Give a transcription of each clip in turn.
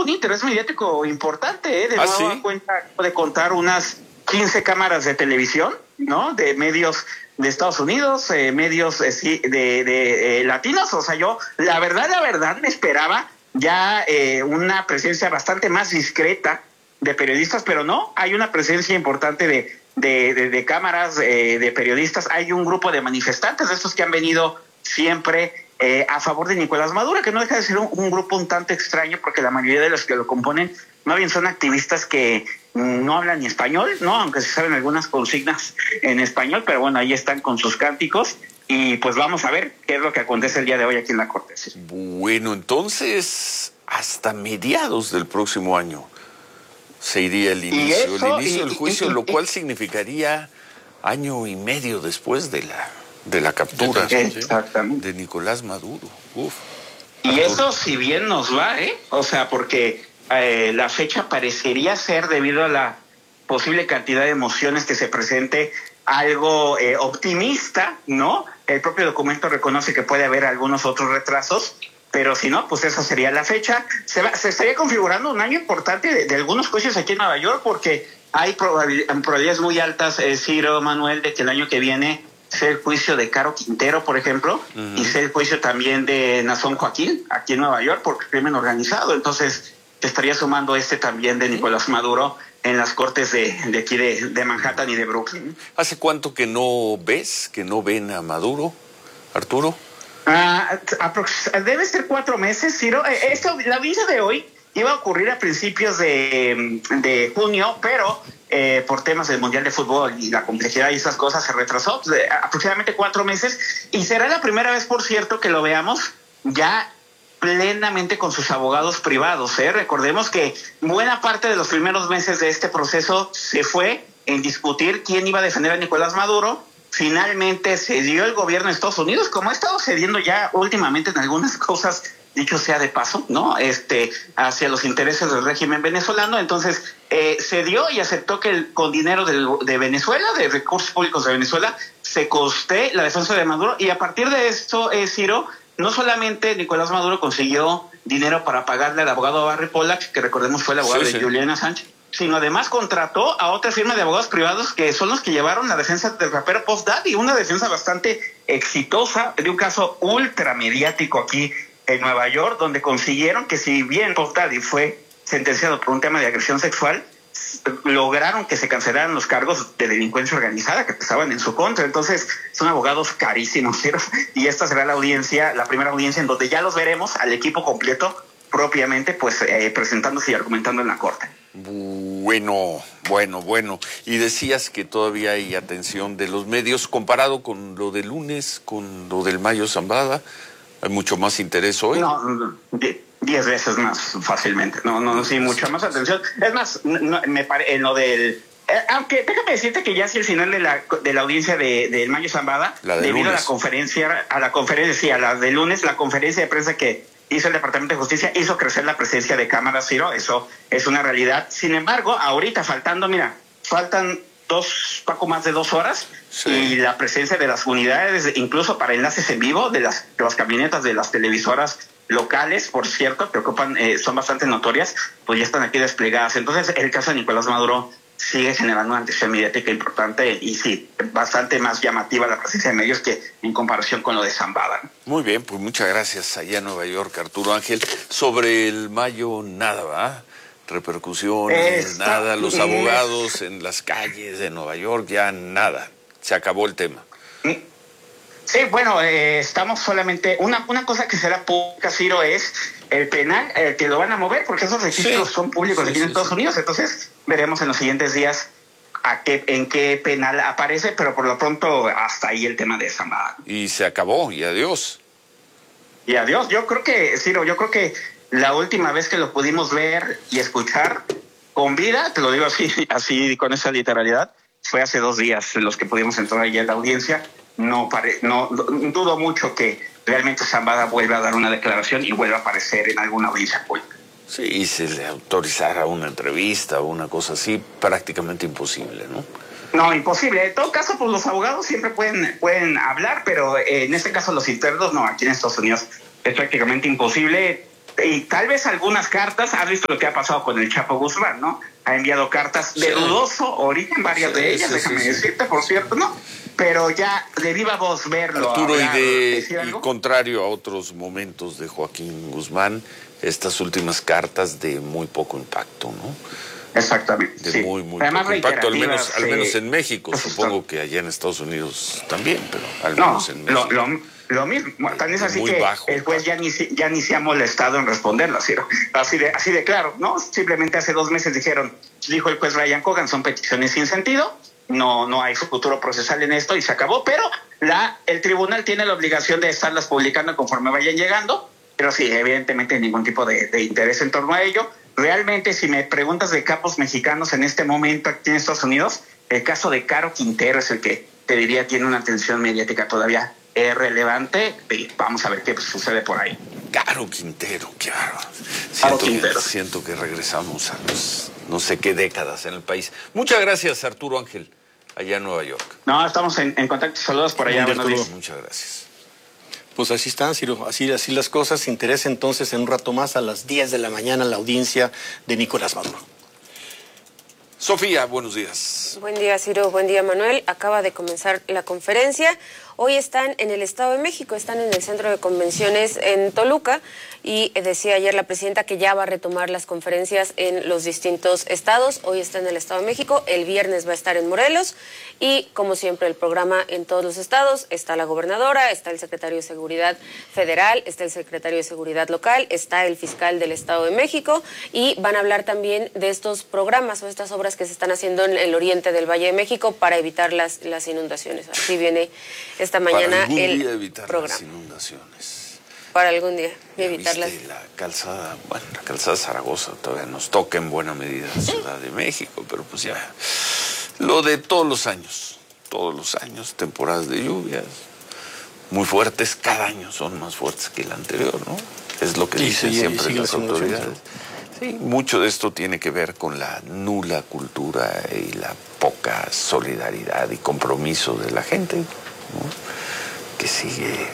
un interés mediático importante, de nueva cuenta de contar unas 15 cámaras de televisión, ¿no? De medios de Estados Unidos, medios de latinos. O sea, yo, la verdad, me esperaba ya una presencia bastante más discreta de periodistas, pero no, hay una presencia importante de cámaras, de periodistas. Hay un grupo de manifestantes, de estos que han venido siempre a favor de Nicolás Maduro, que no deja de ser un grupo un tanto extraño, porque la mayoría de los que lo componen más bien son activistas que no hablan ni español, ¿no? Aunque se saben algunas consignas en español, pero bueno, ahí están con sus cánticos. Y pues vamos a ver qué es lo que acontece el día de hoy aquí en la Corte. Bueno, entonces hasta mediados del próximo año se iría el inicio del juicio, lo cual significaría año y medio después de la captura de Nicolás Maduro. Uf, y eso si bien nos va, o sea, porque la fecha parecería ser, debido a la posible cantidad de emociones que se presente, algo optimista, ¿no? El propio documento reconoce que puede haber algunos otros retrasos, pero si no, pues esa sería la fecha. Se estaría configurando un año importante de algunos juicios aquí en Nueva York, porque hay probabilidades muy altas, Ciro, Manuel, de que el año que viene sea el juicio de Caro Quintero, por ejemplo, y sea el juicio también de Nazón Joaquín, aquí en Nueva York, por crimen organizado. Entonces, te estaría sumando también de Nicolás Maduro en las cortes de aquí de Manhattan y de Brooklyn. ¿Hace cuánto que no ven a Maduro, Arturo? Debe ser 4 meses, Ciro. La audiencia de hoy iba a ocurrir a principios de junio, pero por temas del Mundial de Fútbol y la complejidad y esas cosas se retrasó aproximadamente 4 meses, y será la primera vez, por cierto, que lo veamos ya plenamente con sus abogados privados. Recordemos que buena parte de los primeros meses de este proceso se fue en discutir quién iba a defender a Nicolás Maduro. Finalmente se dio el gobierno de Estados Unidos, como ha estado cediendo ya últimamente en algunas cosas, dicho sea de paso, ¿no? Hacia los intereses del régimen venezolano. Entonces se dio y aceptó que con dinero de Venezuela, de recursos públicos de Venezuela, se coste la defensa de Maduro. Y a partir de esto, Ciro, no solamente Nicolás Maduro consiguió dinero para pagarle al abogado Barry Pollack, que recordemos fue el abogado de Julian Assange, sino además contrató a otra firma de abogados privados que son los que llevaron la defensa del rapero Puff Daddy, una defensa bastante exitosa de un caso ultramediático aquí en Nueva York, donde consiguieron que, si bien Puff Daddy fue sentenciado por un tema de agresión sexual, lograron que se cancelaran los cargos de delincuencia organizada que pesaban en su contra. Entonces son abogados carísimos, ¿sí? Y esta será la primera audiencia en donde ya los veremos al equipo completo propiamente, pues presentándose y argumentando en la corte. Bueno. Y decías que todavía hay atención de los medios comparado con lo del lunes, con lo del Mayo Zambada. ¿Hay mucho más interés hoy? No, 10 veces más fácilmente. Sí, mucha más atención. Es más, en lo del... aunque déjame decirte que ya hacia el final de la audiencia del Mayo Zambada, debido lunes. a la de lunes, la conferencia de prensa que hizo el Departamento de Justicia hizo crecer la presencia de cámaras, Ciro. Eso es una realidad. Sin embargo, ahorita faltan poco más de 2 horas, y la presencia de las unidades, incluso para enlaces en vivo, de las camionetas de las televisoras locales, por cierto, que ocupan, son bastante notorias, pues ya están aquí desplegadas. Entonces, el caso de Nicolás Maduro sigue generando una atención mediática importante, y sí, bastante más llamativa la presencia de medios que en comparación con lo de Zambada. Muy bien, pues muchas gracias allá en Nueva York, Arturo Ángel. Sobre el Mayo, nada, ¿va? Repercusiones, nada, los abogados en las calles de Nueva York, ya nada, se acabó el tema. Sí, bueno, estamos solamente, una cosa que será pública, Ciro, es el penal, que lo van a mover, porque esos registros son públicos aquí en Estados Unidos. Entonces veremos en los siguientes días en qué penal aparece, pero por lo pronto hasta ahí el tema de Zambada. Y se acabó, y adiós. Y adiós. Yo creo que la última vez que lo pudimos ver y escuchar con vida, te lo digo así con esa literalidad, fue hace 2 días los que pudimos entrar allí en la audiencia. No dudo mucho que realmente Zambada vuelva a dar una declaración y vuelva a aparecer en alguna audiencia pública. Sí, y se le autorizara una entrevista o una cosa así, prácticamente imposible, ¿no? No, imposible. En todo caso, pues los abogados siempre pueden hablar, pero en este caso los internos no. Aquí en Estados Unidos es prácticamente imposible. y tal vez algunas cartas, has visto lo que ha pasado con el Chapo Guzmán, ¿no? Ha enviado cartas de dudoso origen, varias de ellas, déjame decirte, por cierto, ¿no? Pero ya de viva voz verlo. Arturo, hablar, y contrario a otros momentos de Joaquín Guzmán, estas últimas cartas de muy poco impacto, ¿no? Exactamente. De muy poco impacto, al menos en México, supongo que allá en Estados Unidos también, pero al menos en México. Lo mismo, tan es así que bajo, el juez ya ni se ha molestado en responderla, así de claro, ¿no? Simplemente hace 2 meses dijo el juez Ryan Cogan, son peticiones sin sentido, no hay futuro procesal en esto y se acabó, pero el tribunal tiene la obligación de estarlas publicando conforme vayan llegando, pero sí, evidentemente ningún tipo de interés en torno a ello. Realmente, si me preguntas de capos mexicanos en este momento aquí en Estados Unidos, el caso de Caro Quintero es el que te diría tiene una atención mediática todavía relevante, y vamos a ver qué sucede por ahí. Caro Quintero, claro. Siento que regresamos a los no sé qué décadas en el país. Muchas gracias, Arturo Ángel, allá en Nueva York. No, estamos en contacto. Saludos por allá. Muchas gracias. Pues así están, Ciro, así las cosas. Interesa entonces en un rato más a las 10 de la mañana la audiencia de Nicolás Maduro. Sofía, buenos días. Buen día, Ciro. Buen día, Manuel. Acaba de comenzar la conferencia. Hoy están en el Estado de México, están en el Centro de Convenciones en Toluca y decía ayer la presidenta que ya va a retomar las conferencias en los distintos estados. Hoy está en el Estado de México, el viernes va a estar en Morelos y, como siempre, el programa en todos los estados. Está la gobernadora, está el secretario de Seguridad Federal, está el secretario de Seguridad Local, está el fiscal del Estado de México y van a hablar también de estos programas o estas obras que se están haciendo en el oriente del Valle de México para evitar las inundaciones. Así viene esta mañana el programa. Las inundaciones. Para algún día evitarlas. La calzada Zaragoza todavía nos toca en buena medida Ciudad de México, pero pues ya lo de todos los años, temporadas de lluvias muy fuertes, cada año son más fuertes que el anterior, ¿no? Es lo que dicen siempre las autoridades. Sí, mucho de esto tiene que ver con la nula cultura y la poca solidaridad y compromiso de la gente, ¿no? Que sigue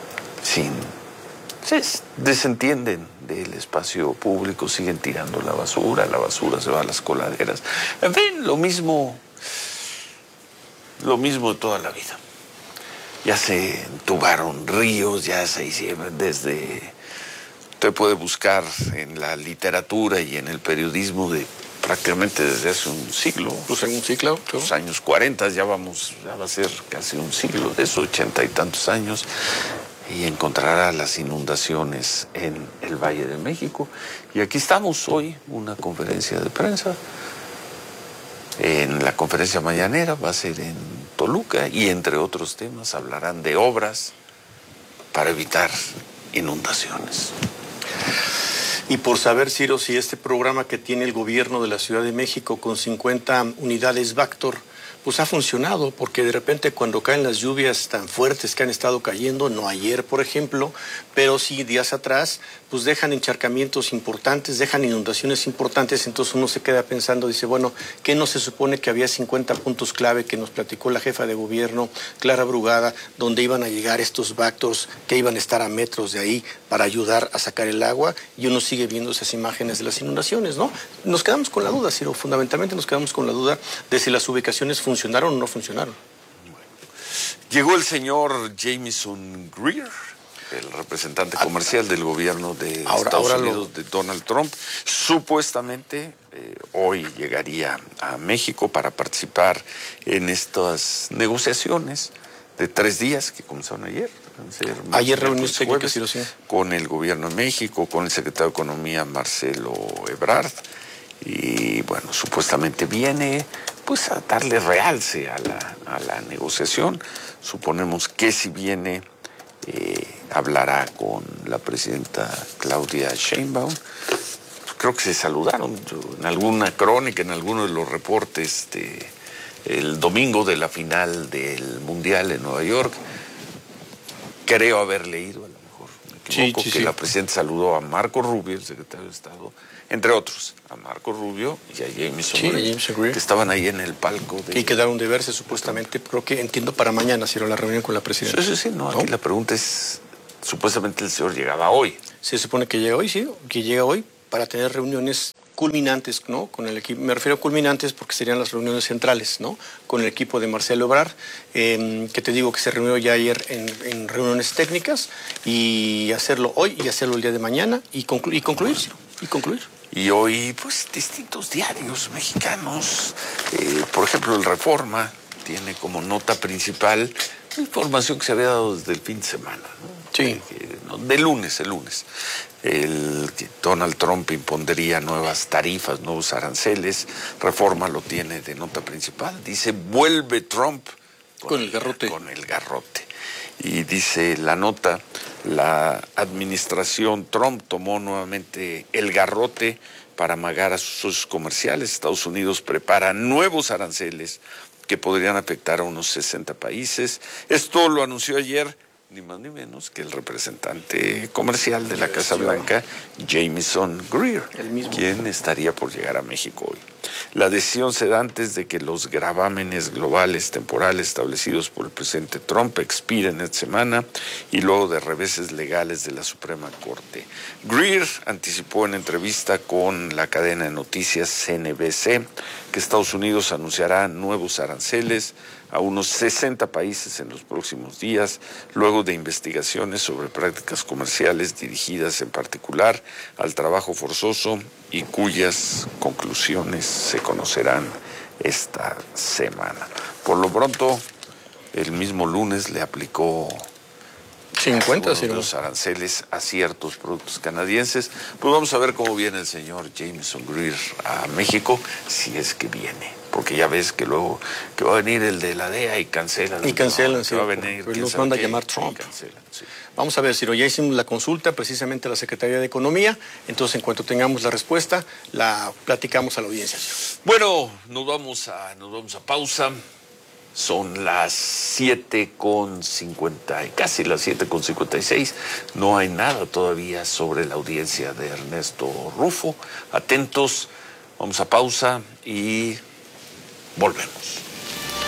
desentienden del espacio público, siguen tirando la basura se va a las coladeras. En fin, lo mismo de toda la vida. Ya se entubaron ríos, ya se hicieron usted puede buscar en la literatura y en el periodismo prácticamente desde hace un siglo. Pues en un siglo. Los años 40 ya va a ser casi un siglo, de esos 80 y tantos años, y encontrará las inundaciones en el Valle de México. Y aquí estamos hoy, una conferencia de prensa. En la conferencia mañanera va a ser en Toluca y entre otros temas hablarán de obras para evitar inundaciones. Y por saber, Ciro, si este programa que tiene el gobierno de la Ciudad de México con 50 unidades Vactor, pues ha funcionado, porque de repente cuando caen las lluvias tan fuertes que han estado cayendo, no ayer, por ejemplo, pero sí días atrás, pues dejan encharcamientos importantes, dejan inundaciones importantes, entonces uno se queda pensando, dice, bueno, ¿qué no se supone que había 50 puntos clave que nos platicó la jefa de gobierno, Clara Brugada, donde iban a llegar estos Vactors que iban a estar a metros de ahí para ayudar a sacar el agua? Y uno sigue viendo esas imágenes de las inundaciones, ¿no? Nos quedamos con la duda, Ciro, fundamentalmente nos quedamos con la duda de si las ubicaciones funcionaron o no funcionaron. Bueno. Llegó el señor Jamieson Greer, el representante comercial del gobierno de Estados Unidos, de Donald Trump. Supuestamente hoy llegaría a México para participar en estas negociaciones de 3 días que comenzaron ayer. Ayer reuniones técnicas, con el gobierno de México, con el secretario de Economía, Marcelo Ebrard. Y bueno, supuestamente viene pues a darle realce a la negociación. Suponemos que si viene hablará con la presidenta Claudia Sheinbaum. Creo que se saludaron en alguna crónica, en alguno de los reportes el domingo de la final del Mundial en Nueva York. Creo haber leído, a lo mejor me equivoco, que la presidenta saludó a Marco Rubio, el secretario de Estado, entre otros, a Marco Rubio y a Jamieson Greer, que estaban ahí en el palco. Y quedaron de verse supuestamente, creo que entiendo para mañana, si era la reunión con la presidenta. Sí, no, aquí la pregunta es, supuestamente el señor llegaba hoy. se supone que llega hoy, sí, que llega hoy para tener reuniones culminantes, ¿no? Con el equipo, me refiero a culminantes porque serían las reuniones centrales, ¿no? Con el equipo de Marcelo Ebrard, que te digo que se reunió ya ayer en reuniones técnicas, y hacerlo hoy y hacerlo el día de mañana y concluir. Y hoy, pues, distintos diarios mexicanos, por ejemplo, el Reforma tiene como nota principal información que se había dado desde el fin de semana, ¿no? Sí. De lunes, el lunes. Donald Trump impondría nuevas tarifas, nuevos aranceles. Reforma lo tiene de nota principal. Dice, vuelve Trump con el garrote. Con el garrote. Y dice la nota, la administración Trump tomó nuevamente el garrote para amagar a sus socios comerciales. Estados Unidos prepara nuevos aranceles que podrían afectar a unos 60 países. Esto lo anunció ayer ni más ni menos que el representante comercial de la Casa Blanca, Jamieson Greer, quien estaría por llegar a México hoy. La decisión se da antes de que los gravámenes globales temporales establecidos por el presidente Trump expiren esta semana y luego de reveses legales de la Suprema Corte. Greer anticipó en entrevista con la cadena de noticias CNBC que Estados Unidos anunciará nuevos aranceles a unos 60 países en los próximos días, luego de investigaciones sobre prácticas comerciales dirigidas en particular al trabajo forzoso y cuyas conclusiones se conocerán esta semana. Por lo pronto, el mismo lunes le aplicó 50 los aranceles a ciertos productos canadienses. Pues vamos a ver cómo viene el señor Jamieson Greer a México, si es que viene. Porque ya ves que luego que va a venir el de la DEA y cancelan. Y cancelan, sí. Va a venir, pues nos manda a llamar Trump. Cancelan, sí. Vamos a ver, Ciro, ya hicimos la consulta precisamente a la Secretaría de Economía, entonces en cuanto tengamos la respuesta, la platicamos a la audiencia. Bueno, nos vamos a pausa. Son las 7:50, casi las 7:56. No hay nada todavía sobre la audiencia de Ernesto Rufo. Atentos, vamos a pausa y volvemos.